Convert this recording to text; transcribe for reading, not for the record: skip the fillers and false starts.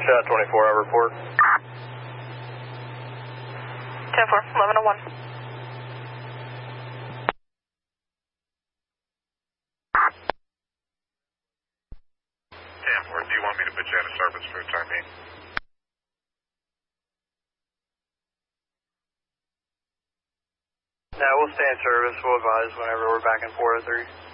Shot 24, I report. 10-4, 1101. Do you want me to put you out of service for the time being? No, we'll stay in service. We'll advise whenever we're back in 403.